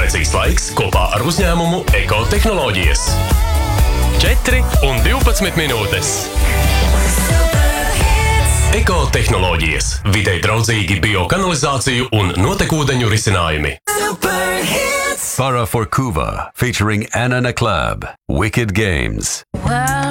Precīzs laiks kopā ar uzņēmumu Ekotehnoloģijas. 4 un 12 minūtes. Ekotehnoloģijas. Videi draudzīgi biokanalizāciju un notekūdeņu risinājumi. Farah Forkuva, featuring Anna Naklab. Wicked Games.